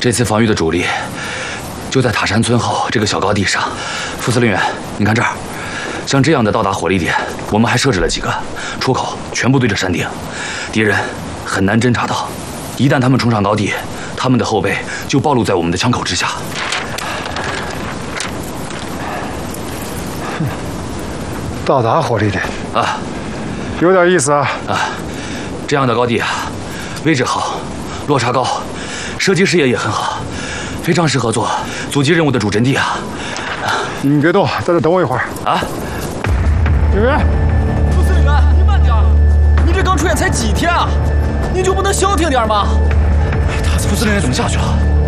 这次防御的主力就在塔山村后这个小高地上。副司令员，你看这儿，像这样的到达火力点，我们还设置了几个出口，全部对着山顶，敌人很难侦察到。一旦他们冲上高地，他们的后背就暴露在我们的枪口之下。 到达火力点啊， 有点意思啊！ 这样的高地啊，位置好，落差高，射击视野也很好，非常适合做阻击任务的主阵地啊！ 你别动，在这等我一会儿啊！ 警员， 副司令员，你慢点！你这刚出演才几天啊，你就不能消停点吗？ 副司令员怎么下去了？